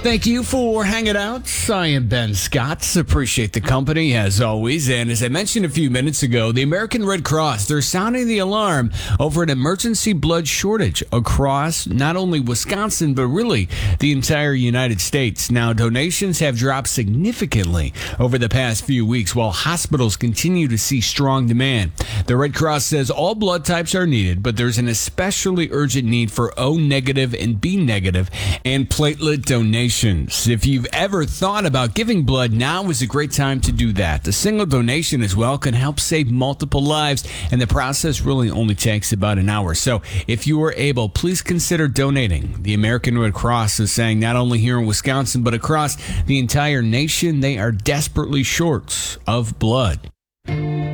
Thank you for hanging out. I am Ben Scott. Appreciate the company as always. And as I mentioned a few minutes ago, the American Red Cross, they're sounding the alarm over an emergency blood shortage across not only Wisconsin, but really the entire United States. Now, donations have dropped significantly over the past few weeks while hospitals continue to see strong demand. The Red Cross says all blood types are needed, but there's an especially urgent need for O negative and B negative and platelet donations. If you've ever thought about giving blood, now is a great time to do that. A single donation as well can help save multiple lives, and the process really only takes about an hour. So if you are able, please consider donating. The American Red Cross is saying not only here in Wisconsin, but across the entire nation, they are desperately short of blood.